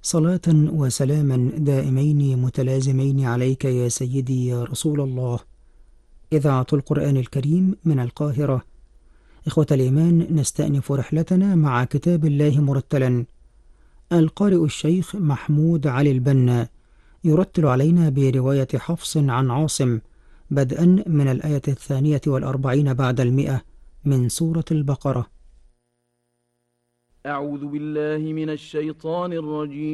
صلاة وسلاما دائمين متلازمين عليك يا سيدي يا رسول الله. إذاعة القرآن الكريم من القاهرة. إخوة الإيمان، نستأنف رحلتنا مع كتاب الله مرتلا. القارئ الشيخ محمود علي البنا يرتل علينا برواية حفص عن عاصم، بدءا من الآية 42 بعد 100 من سورة البقرة. أعوذ بالله من الشيطان الرجيم.